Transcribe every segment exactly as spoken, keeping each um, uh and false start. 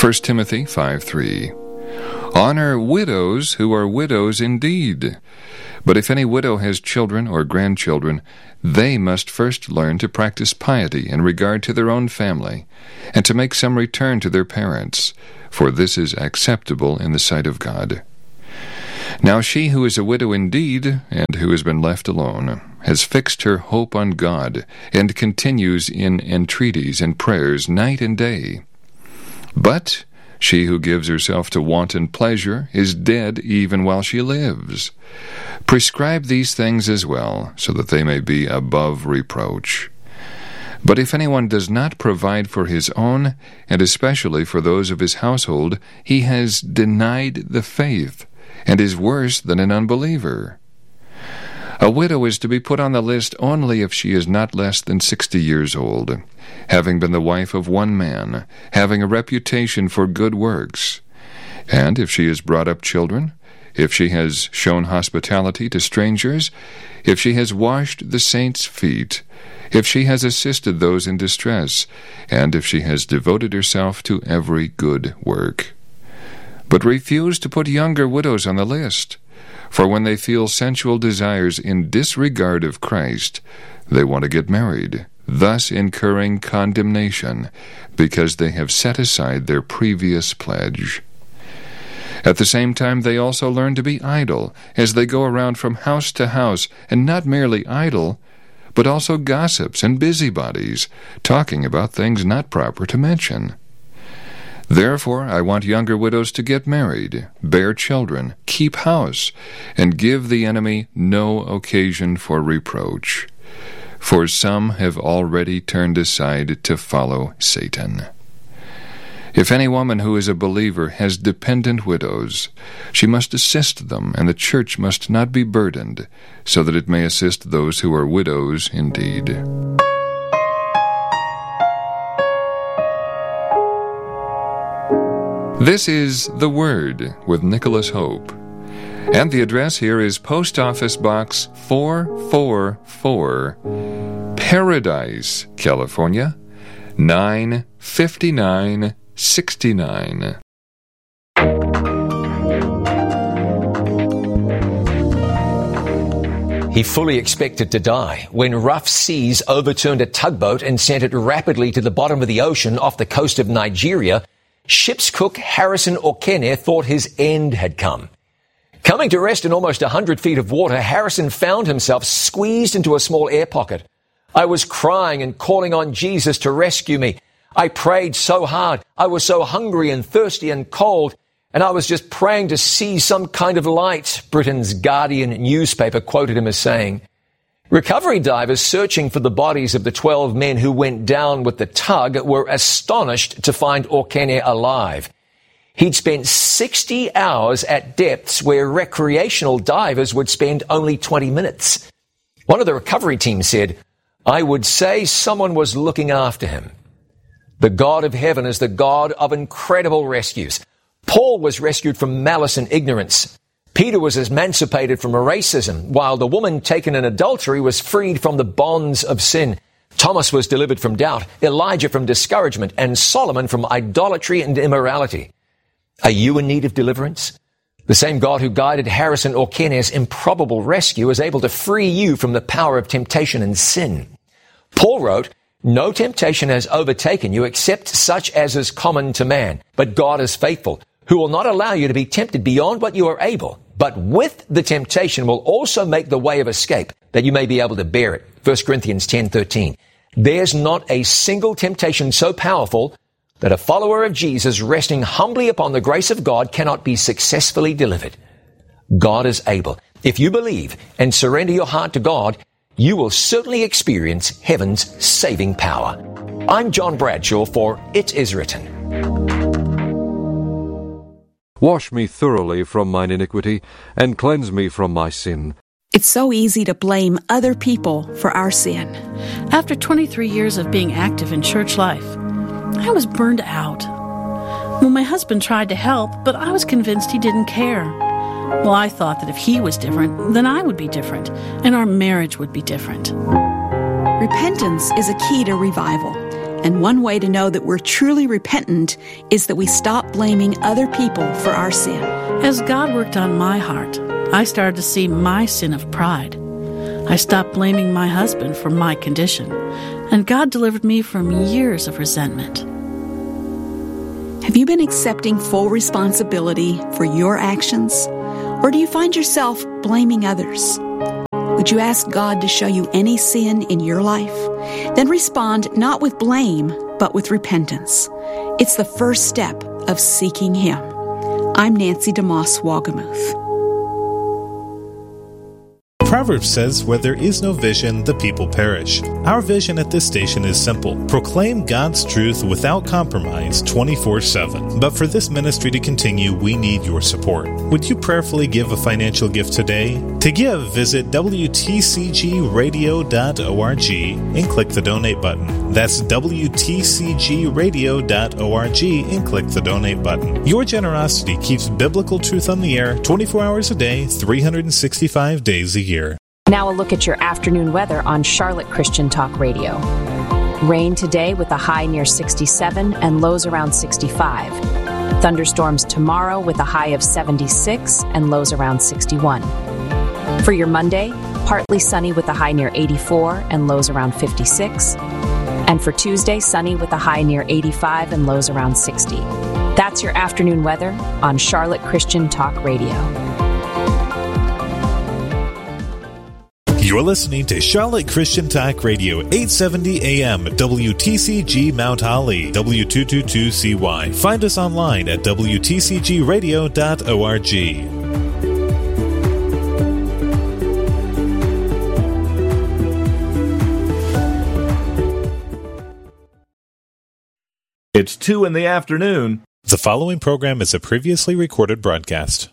First Timothy five three. Honor widows who are widows indeed. But if any widow has children or grandchildren, they must first learn to practice piety in regard to their own family, and to make some return to their parents, for this is acceptable in the sight of God. Now she who is a widow indeed, and who has been left alone, has fixed her hope on God, and continues in entreaties and prayers night and day. But she who gives herself to wanton pleasure is dead even while she lives. Prescribe these things as well, so that they may be above reproach. But if anyone does not provide for his own, and especially for those of his household, he has denied the faith, and is worse than an unbeliever. A widow is to be put on the list only if she is not less than sixty years old, having been the wife of one man, having a reputation for good works. And if she has brought up children, if she has shown hospitality to strangers, if she has washed the saints' feet, if she has assisted those in distress, and if she has devoted herself to every good work. But refuse to put younger widows on the list, for when they feel sensual desires in disregard of Christ, they want to get married, thus incurring condemnation, because they have set aside their previous pledge. At the same time, they also learn to be idle, as they go around from house to house, and not merely idle, but also gossips and busybodies, talking about things not proper to mention. Therefore, I want younger widows to get married, bear children, keep house, and give the enemy no occasion for reproach. For some have already turned aside to follow Satan. If any woman who is a believer has dependent widows, she must assist them, and the church must not be burdened, so that it may assist those who are widows indeed. This is The Word with Nicholas Hope, and the address here is Post Office Box four four four, Paradise, California, nine fifty-nine sixty-nine. He fully expected to die when rough seas overturned a tugboat and sent it rapidly to the bottom of the ocean off the coast of Nigeria. Ship's cook Harrison Okene thought his end had come. Coming to rest in almost one hundred feet of water, Harrison found himself squeezed into a small air pocket. I was crying and calling on Jesus to rescue me. I prayed so hard. I was so hungry and thirsty and cold, and I was just praying to see some kind of light, Britain's Guardian newspaper quoted him as saying. Recovery divers searching for the bodies of the twelve men who went down with the tug were astonished to find Okene alive. He'd spent sixty hours at depths where recreational divers would spend only twenty minutes. One of the recovery team said, I would say someone was looking after him. The God of heaven is the God of incredible rescues. Paul was rescued from malice and ignorance. Peter was emancipated from racism, while the woman taken in adultery was freed from the bonds of sin. Thomas was delivered from doubt, Elijah from discouragement, and Solomon from idolatry and immorality. Are you in need of deliverance? The same God who guided Harrison Okene's improbable rescue is able to free you from the power of temptation and sin. Paul wrote, no temptation has overtaken you except such as is common to man, but God is faithful, who will not allow you to be tempted beyond what you are able, but with the temptation will also make the way of escape, that you may be able to bear it. First Corinthians ten thirteen. There's not a single temptation so powerful that a follower of Jesus resting humbly upon the grace of God cannot be successfully delivered. God is able. If you believe and surrender your heart to God, you will certainly experience heaven's saving power. I'm John Bradshaw for It Is Written. Wash me thoroughly from mine iniquity, and cleanse me from my sin. It's so easy to blame other people for our sin. After twenty-three years of being active in church life, I was burned out. Well, my husband tried to help, but I was convinced he didn't care. Well, I thought that if he was different, then I would be different, and our marriage would be different. Repentance is a key to revival. And one way to know that we're truly repentant is that we stop blaming other people for our sin. As God worked on my heart, I started to see my sin of pride. I stopped blaming my husband for my condition, and God delivered me from years of resentment. Have you been accepting full responsibility for your actions? Or do you find yourself blaming others? Would you ask God to show you any sin in your life? Then respond not with blame, but with repentance. It's the first step of seeking Him. I'm Nancy DeMoss Wagamuth. Proverbs says, where there is no vision, the people perish. Our vision at this station is simple. Proclaim God's truth without compromise twenty-four seven. But for this ministry to continue, we need your support. Would you prayerfully give a financial gift today? To give, visit W T C G radio dot org and click the donate button. That's W T C G radio dot org and click the donate button. Your generosity keeps biblical truth on the air twenty-four hours a day, three hundred sixty-five days a year. Now a look at your afternoon weather on Charlotte Christian Talk Radio. Rain today with a high near sixty-seven and lows around sixty-five. Thunderstorms tomorrow with a high of seventy-six and lows around sixty-one. For your Monday, partly sunny with a high near eighty-four and lows around fifty-six. And for Tuesday, sunny with a high near eighty-five and lows around sixty. That's your afternoon weather on Charlotte Christian Talk Radio. You're listening to Charlotte Christian Talk Radio, eight seventy A M, W T C G Mount Holly, W two twenty-two C Y. Find us online at W T C G radio dot org. It's two in the afternoon. The following program is a previously recorded broadcast.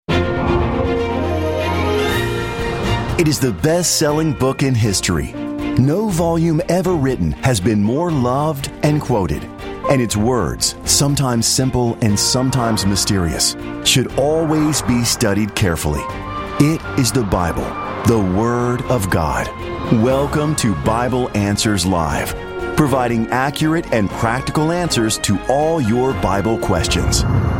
It is the best-selling book in history. No volume ever written has been more loved and quoted. And its words, sometimes simple and sometimes mysterious, should always be studied carefully. It is the Bible, the Word of God. Welcome to Bible Answers Live, providing accurate and practical answers to all your Bible questions.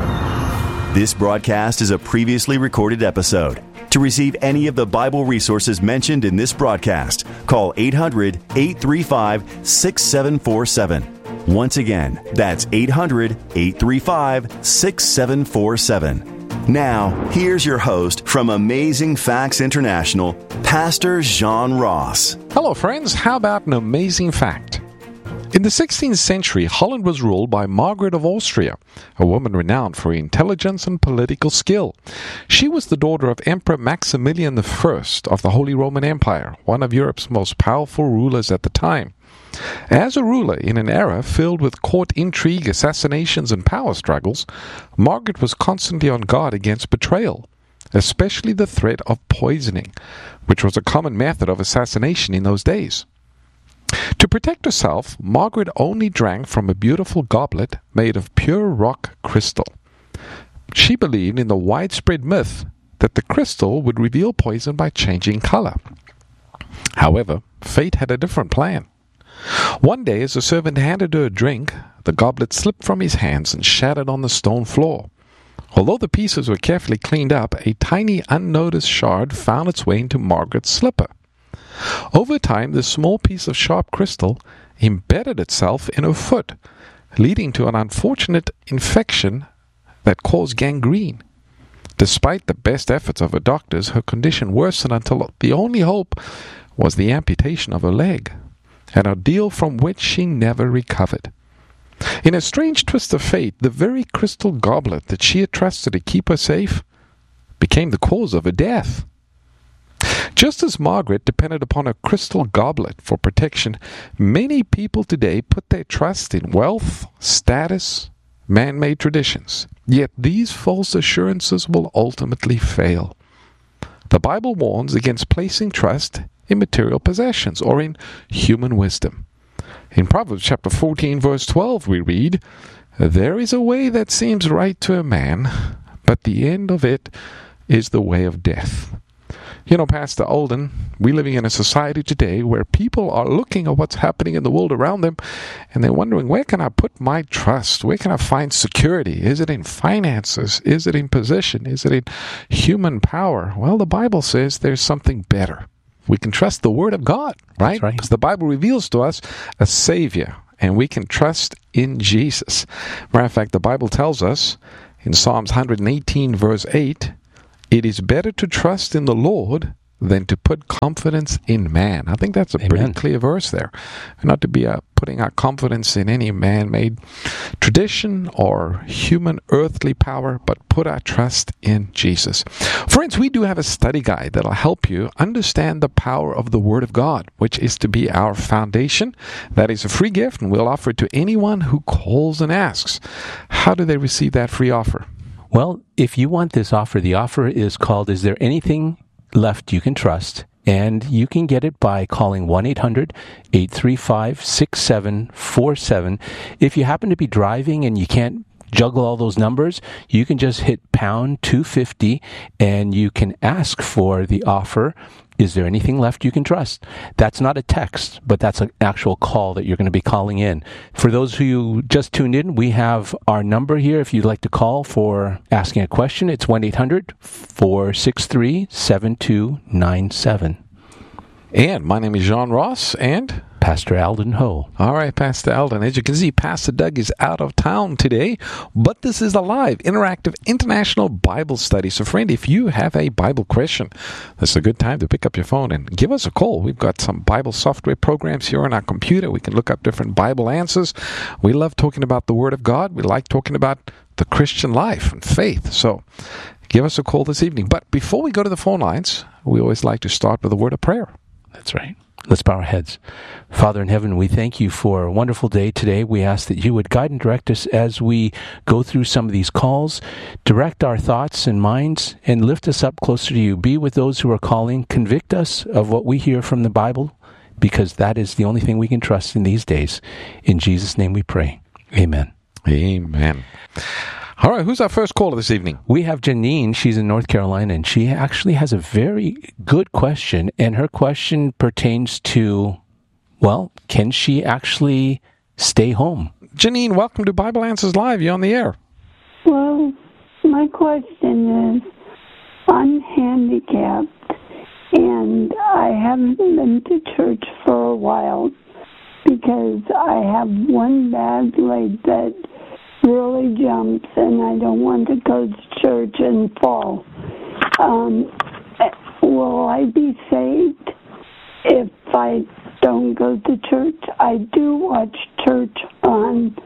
This broadcast is a previously recorded episode. To receive any of the Bible resources mentioned in this broadcast, call eight hundred, eight three five, six seven four seven. Once again, that's eight hundred, eight three five, six seven four seven. Now, here's your host from Amazing Facts International, Pastor John Ross. Hello, friends. How about an amazing fact? In the sixteenth century, Holland was ruled by Margaret of Austria, a woman renowned for intelligence and political skill. She was the daughter of Emperor Maximilian the First of the Holy Roman Empire, one of Europe's most powerful rulers at the time. As a ruler in an era filled with court intrigue, assassinations, and power struggles, Margaret was constantly on guard against betrayal, especially the threat of poisoning, which was a common method of assassination in those days. To protect herself, Margaret only drank from a beautiful goblet made of pure rock crystal. She believed in the widespread myth that the crystal would reveal poison by changing color. However, fate had a different plan. One day, as a servant handed her a drink, the goblet slipped from his hands and shattered on the stone floor. Although the pieces were carefully cleaned up, a tiny unnoticed shard found its way into Margaret's slipper. Over time, this small piece of sharp crystal embedded itself in her foot, leading to an unfortunate infection that caused gangrene. Despite the best efforts of her doctors, her condition worsened until the only hope was the amputation of her leg, an ordeal from which she never recovered. In a strange twist of fate, the very crystal goblet that she had trusted to keep her safe became the cause of her death. Just as Margaret depended upon a crystal goblet for protection, many people today put their trust in wealth, status, man-made traditions. Yet these false assurances will ultimately fail. The Bible warns against placing trust in material possessions or in human wisdom. In Proverbs chapter fourteen, verse twelve, we read, "There is a way that seems right to a man, but the end of it is the way of death." You know, Pastor Alden, we're living in a society today where people are looking at what's happening in the world around them, and they're wondering, where can I put my trust? Where can I find security? Is it in finances? Is it in position? Is it in human power? Well, the Bible says there's something better. We can trust the Word of God, right? That's right. Because the Bible reveals to us a Savior, and we can trust in Jesus. Matter of fact, the Bible tells us in Psalms one eighteen, verse eight, it is better to trust in the Lord than to put confidence in man. I think that's a Amen. pretty clear verse there. Not to be uh, putting our confidence in any man-made tradition or human earthly power, but put our trust in Jesus. Friends, we do have a study guide that'll help you understand the power of the Word of God, which is to be our foundation. That is a free gift, and we'll offer it to anyone who calls and asks. How do they receive that free offer? Well, if you want this offer, the offer is called Is There Anything Left You Can Trust? And you can get it by calling one eight hundred, eight three five, six seven four seven. If you happen to be driving and you can't juggle all those numbers, you can just hit pound two fifty and you can ask for the offer. Is there anything left you can trust? That's not a text, but that's an actual call that you're going to be calling in. For those who just tuned in, we have our number here. If you'd like to call for asking a question, it's one eight hundred, four six three, seven two nine seven. And my name is John Ross, and Pastor Alden Ho. All right, Pastor Alden. As you can see, Pastor Doug is out of town today, but this is a live, interactive, international Bible study. So, friend, if you have a Bible question, this is a good time to pick up your phone and give us a call. We've got some Bible software programs here on our computer. We can look up different Bible answers. We love talking about the Word of God. We like talking about the Christian life and faith. So, give us a call this evening. But before we go to the phone lines, we always like to start with a word of prayer. That's right. Let's bow our heads. Father in heaven, we thank you for a wonderful day today. We ask that you would guide and direct us as we go through some of these calls. Direct our thoughts and minds and lift us up closer to you. Be with those who are calling. Convict us of what we hear from the Bible, because that is the only thing we can trust in these days. In Jesus' name we pray. Amen. Amen. All right, who's our first caller this evening? We have Janine. She's in North Carolina, and she actually has a very good question. And her question pertains to, well, can she actually stay home? Janine, welcome to Bible Answers Live. You're on the air. Well, my question is, I'm handicapped, and I haven't been to church for a while because I have one bad leg that really jumps, and I don't want to go to church and fall. Um, will I be saved if I don't go to church? I do watch church on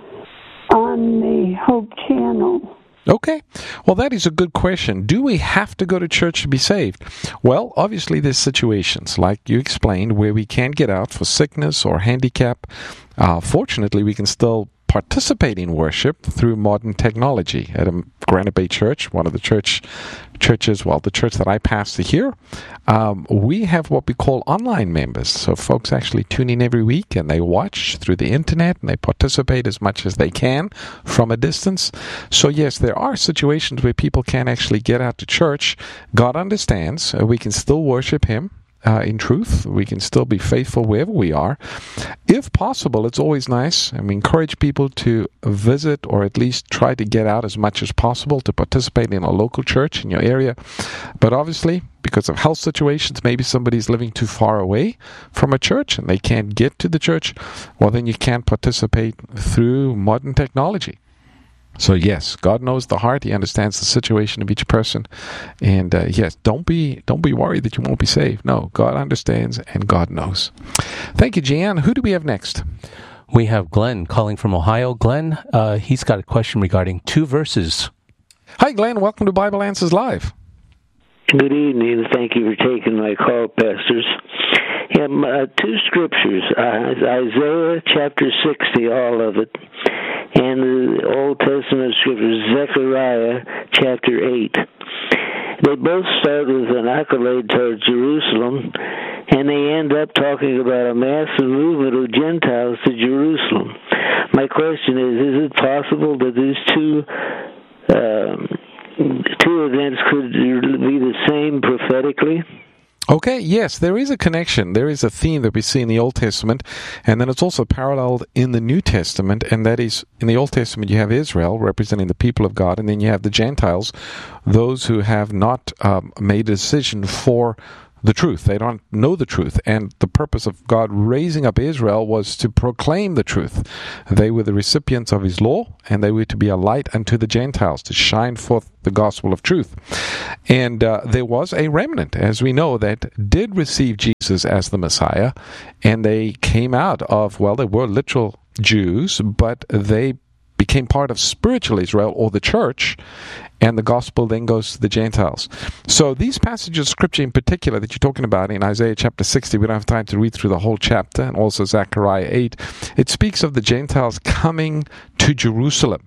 on the Hope Channel. Okay. Well, that is a good question. Do we have to go to church to be saved? Well, obviously there's situations, like you explained, where we can't get out for sickness or handicap. Uh, fortunately, we can still participate in worship through modern technology. At a Granite Bay Church, one of the church churches, well, the church that I pastor here, um, we have what we call online members. So folks actually tune in every week and they watch through the internet and they participate as much as they can from a distance. So yes, there are situations where people can't actually get out to church. God understands. Uh, we can still worship Him. Uh, in truth, we can still be faithful wherever we are. If possible, it's always nice, and we encourage people to visit or at least try to get out as much as possible to participate in a local church in your area. But obviously, because of health situations, maybe somebody's living too far away from a church and they can't get to the church, well, then you can't participate through modern technology. So yes, God knows the heart. He understands the situation of each person, and uh, yes, don't be don't be worried that you won't be saved. No, God understands and God knows. Thank you, Jan. Who do we have next? We have Glenn calling from Ohio. Glenn, uh, he's got a question regarding two verses. Hi, Glenn. Welcome to Bible Answers Live. Good evening. Thank you for taking my call, pastors. Yeah, uh, two scriptures, uh, Isaiah chapter sixty, all of it, and the Old Testament scriptures, Zechariah chapter eight. They both start with an accolade towards Jerusalem, and they end up talking about a massive movement of Gentiles to Jerusalem. My question is, is it possible that these two um, two events could be the same prophetically? Okay, yes, there is a connection. There is a theme that we see in the Old Testament, and then it's also paralleled in the New Testament, and that is, in the Old Testament you have Israel representing the people of God, and then you have the Gentiles, those who have not um, made a decision for the truth. They don't know the truth. And the purpose of God raising up Israel was to proclaim the truth. They were the recipients of his law, and they were to be a light unto the Gentiles, to shine forth the gospel of truth. And uh, there was a remnant, as we know, that did receive Jesus as the Messiah, and they came out of, well, they were literal Jews, but they became part of spiritual Israel, or the church, and the gospel then goes to the Gentiles. So these passages of Scripture in particular that you're talking about in Isaiah chapter sixty, we don't have time to read through the whole chapter, and also Zechariah eight, it speaks of the Gentiles coming to Jerusalem.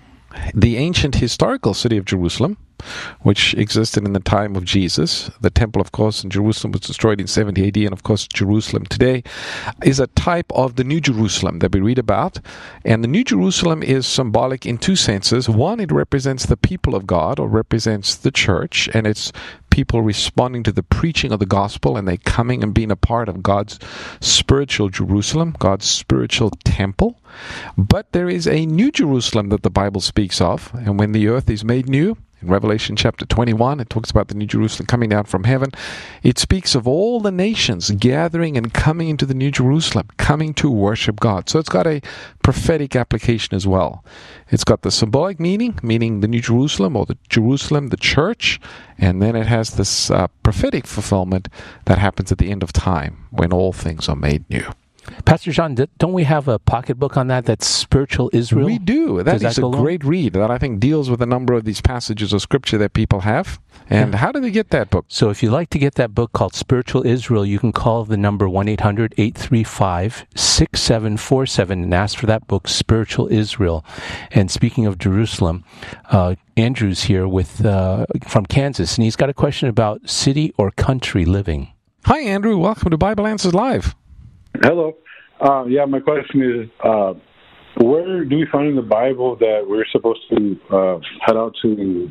The ancient historical city of Jerusalem, which existed in the time of Jesus. The temple, of course, in Jerusalem was destroyed in seventy A D, and of course Jerusalem today is a type of the New Jerusalem that we read about. And the New Jerusalem is symbolic in two senses. One, it represents the people of God, or represents the church, and it's people responding to the preaching of the gospel, and they coming and being a part of God's spiritual Jerusalem, God's spiritual temple. But there is a New Jerusalem that the Bible speaks of, and when the earth is made new, in Revelation chapter twenty-one, it talks about the New Jerusalem coming down from heaven. It speaks of all the nations gathering and coming into the New Jerusalem, coming to worship God. So it's got a prophetic application as well. It's got the symbolic meaning, meaning the New Jerusalem, or the Jerusalem, the church, and then it has this uh, prophetic fulfillment that happens at the end of time, when all things are made new. Pastor John, don't we have a pocketbook on that that's Spiritual Israel? We do. That Does is that a great read that I think deals with a number of these passages of Scripture that people have. And yeah. How do they get that book? So if you'd like to get that book called Spiritual Israel, you can call the number one eight hundred eight three five six seven four seven and ask for that book, Spiritual Israel. And speaking of Jerusalem, uh, Andrew's here with uh, from Kansas, and he's got a question about city or country living. Hi, Andrew. Welcome to Bible Answers Live. Hello. Uh, yeah, my question is, uh, where do we find in the Bible that we're supposed to uh, head out to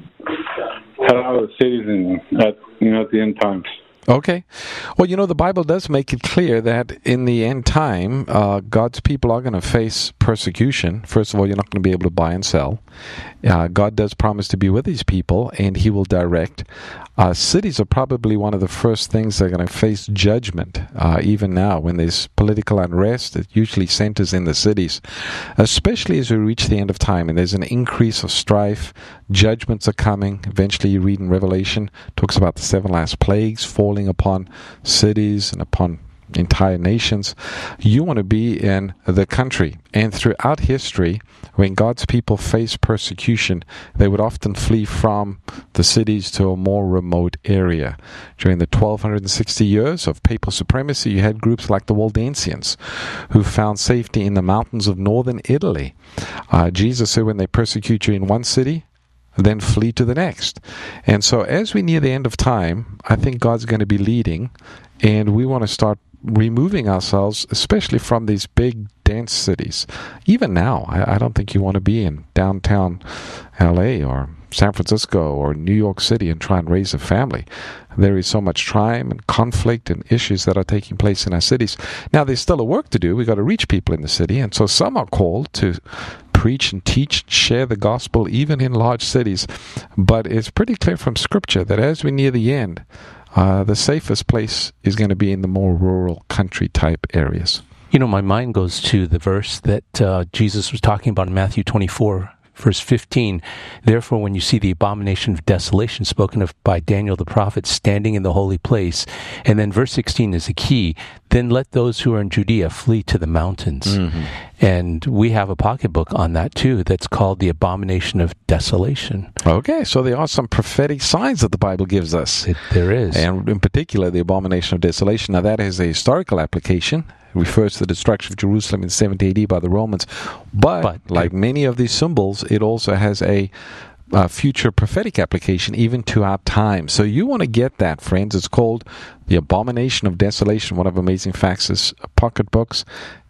head out of the cities and at you know at the end times? Okay. Well, you know, the Bible does make it clear that in the end time, uh, God's people are going to face persecution. First of all, you're not going to be able to buy and sell. Uh, God does promise to be with these people, and he will direct. Uh, cities are probably one of the first things they're going to face judgment. Uh, even now, when there's political unrest, it usually centers in the cities, especially as we reach the end of time, and there's an increase of strife. Judgments are coming. Eventually, you read in Revelation, talks about the seven last plagues falling upon cities and upon entire nations. You want to be in the country. And throughout history, when God's people face persecution, they would often flee from the cities to a more remote area. During the twelve sixty years of papal supremacy, you had groups like the Waldensians who found safety in the mountains of northern Italy. Uh, Jesus said, when they persecute you in one city, then flee to the next. And so as we near the end of time, I think God's going to be leading, and we want to start removing ourselves, especially from these big, dense cities. Even now, I, I don't think you want to be in downtown L A or San Francisco or New York City and try and raise a family. There is so much crime and conflict and issues that are taking place in our cities. Now, there's still a work to do. We've got to reach people in the city, and so some are called to preach and teach, share the gospel, even in large cities. But it's pretty clear from Scripture that as we near the end, uh, the safest place is going to be in the more rural country type areas. You know, my mind goes to the verse that uh, Jesus was talking about in Matthew twenty-four, verse fifteen. Therefore, when you see the abomination of desolation spoken of by Daniel the prophet standing in the holy place, and then verse sixteen is the key, then let those who are in Judea flee to the mountains. Mm-hmm. And we have a pocketbook on that too that's called The Abomination of Desolation. Okay, so there are some prophetic signs that the Bible gives us. It, there is. And in particular, the Abomination of Desolation. Now that is a historical application. It refers to the destruction of Jerusalem in seventy A D by the Romans. But, but like many of these symbols, it also has a uh, future prophetic application even to our time. So you want to get that, friends. It's called The Abomination of Desolation. One of Amazing Facts' pocketbooks.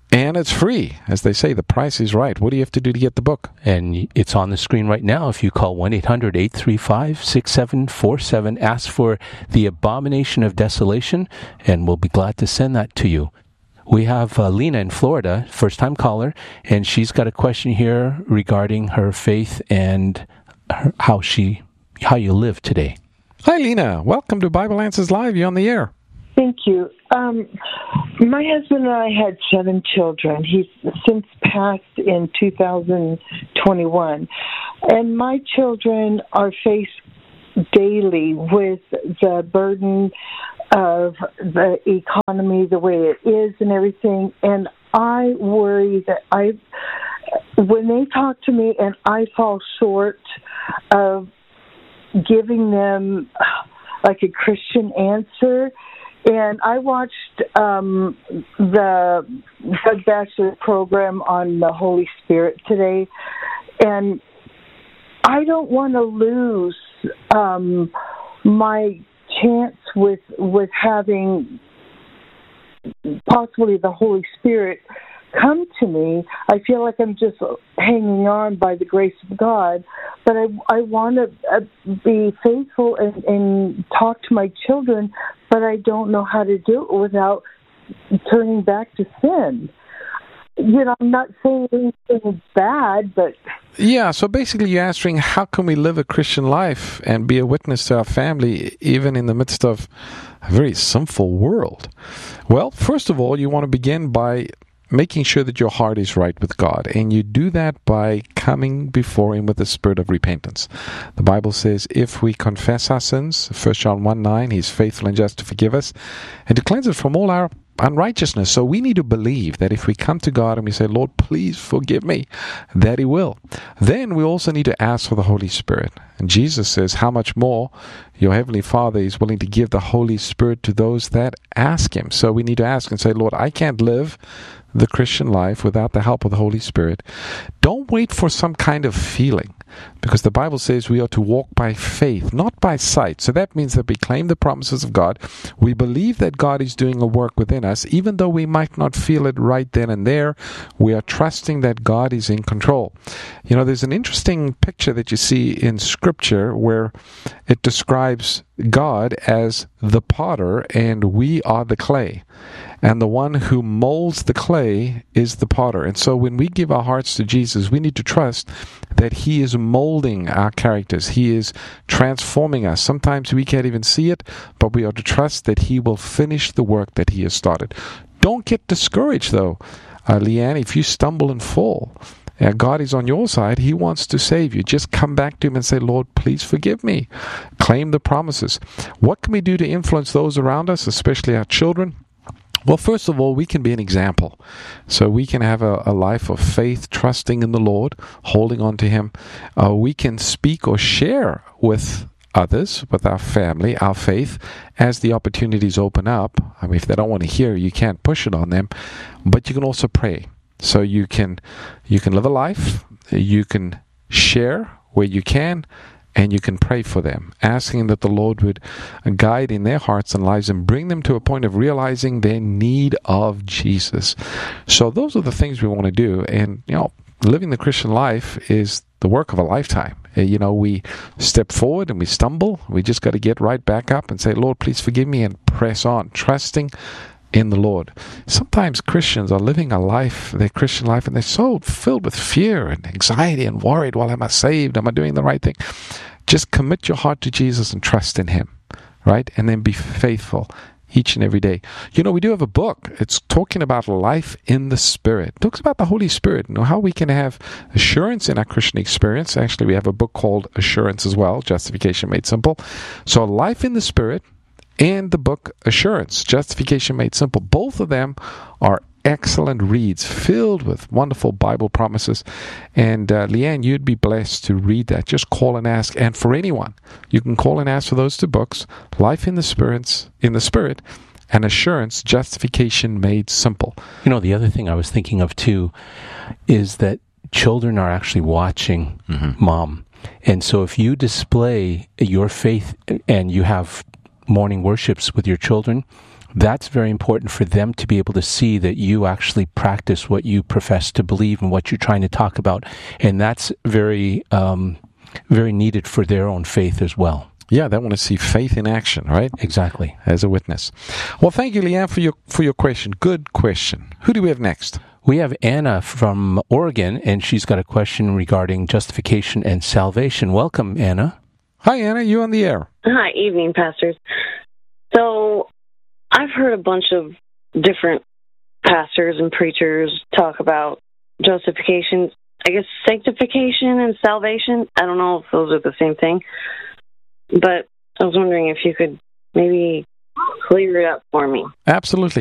And it's free. As they say, the price is right. What do you have to do to get the book? And it's on the screen right now. If you call one eight hundred eight three five six seven four seven, ask for The Abomination of Desolation, and we'll be glad to send that to you. We have uh, Lena in Florida, first-time caller, and she's got a question here regarding her faith and her, how she, how you live today. Hi, Lena. Welcome to Bible Answers Live. You're on the air. Thank you. Um, my husband and I had seven children. He's since passed in two thousand twenty-one. And my children are faced daily with the burden of the economy, the way it is and everything. And I worry that I, when they talk to me and I fall short of giving them like a Christian answer. And I watched um, the Doug Batchelor program on the Holy Spirit today, and I don't want to lose um, my chance with with having possibly the Holy Spirit come to me. I feel like I'm just hanging on by the grace of God, but I, I want to uh, be faithful and, and talk to my children, but I don't know how to do it without turning back to sin. You know, I'm not saying anything bad, but... Yeah, so basically you're answering, how can we live a Christian life and be a witness to our family, even in the midst of a very sinful world? Well, first of all, you want to begin by making sure that your heart is right with God. And you do that by coming before Him with a spirit of repentance. The Bible says, if we confess our sins, First John one nine, He's faithful and just to forgive us and to cleanse us from all our unrighteousness. So we need to believe that if we come to God and we say, Lord, please forgive me, that He will. Then we also need to ask for the Holy Spirit. And Jesus says, how much more your Heavenly Father is willing to give the Holy Spirit to those that ask Him. So we need to ask and say, Lord, I can't live the Christian life without the help of the Holy Spirit. Don't wait for some kind of feeling, because the Bible says we are to walk by faith, not by sight. So that means that we claim the promises of God. We believe that God is doing a work within us, even though we might not feel it right then and there. We are trusting that God is in control. You know, there's an interesting picture that you see in Scripture where it describes God as the potter and we are the clay. And the one who molds the clay is the potter. And so when we give our hearts to Jesus, we need to trust that He is molding our characters. He is transforming us. Sometimes we can't even see it, but we are to trust that He will finish the work that He has started. Don't get discouraged, though. Uh, Leanne, if you stumble and fall, uh, God is on your side. He wants to save you. Just come back to Him and say, Lord, please forgive me. Claim the promises. What can we do to influence those around us, especially our children? Well, first of all, we can be an example. So we can have a, a life of faith, trusting in the Lord, holding on to Him. Uh, we can speak or share with others, with our family, our faith, as the opportunities open up. I mean, if they don't want to hear, you can't push it on them. But you can also pray. So you can you can live a life, you can share where you can, and you can pray for them, asking that the Lord would guide in their hearts and lives and bring them to a point of realizing their need of Jesus. So those are the things we want to do. And, you know, living the Christian life is the work of a lifetime. You know, we step forward and we stumble. We just got to get right back up and say, Lord, please forgive me, and press on, trusting in the Lord. Sometimes Christians are living a life, their Christian life, and they're so filled with fear and anxiety and worried. Well, am I saved? Am I doing the right thing? Just commit your heart to Jesus and trust in Him, right? And then be faithful each and every day. You know, we do have a book. It's talking about life in the Spirit. It talks about the Holy Spirit and how we can have assurance in our Christian experience. Actually, we have a book called Assurance as well, Justification Made Simple. So life in the Spirit and the book Assurance, Justification Made Simple. Both of them are excellent reads filled with wonderful Bible promises. And uh, Leanne, you'd be blessed to read that. Just call and ask. And for anyone, you can call and ask for those two books, Life in the Spirit, in the Spirit, and Assurance, Justification Made Simple. You know, the other thing I was thinking of too is that children are actually watching mm-hmm. mom. And so if you display your faith and you have morning worships with your children, That's very important for them to be able to see that you actually practice what you profess to believe and what you're trying to talk about. And that's very, um, very needed for their own faith as well. Yeah, they want to see faith in action, right? Exactly. As a witness. Well, thank you, Leanne, for your for your question. Good question. Who do we have next? We have Anna from Oregon, and she's got a question regarding justification and salvation. Welcome, Anna. Hi, Anna. You on the air? Hi, evening, pastors. So I've heard a bunch of different pastors and preachers talk about justification, I guess sanctification and salvation. I don't know if those are the same thing. But I was wondering if you could maybe clear it up for me. Absolutely.